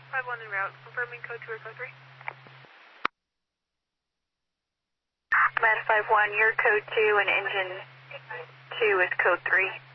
51 en route, confirming code 2 or code 3. Med 51, you're code 2 and engine 2 is code 3.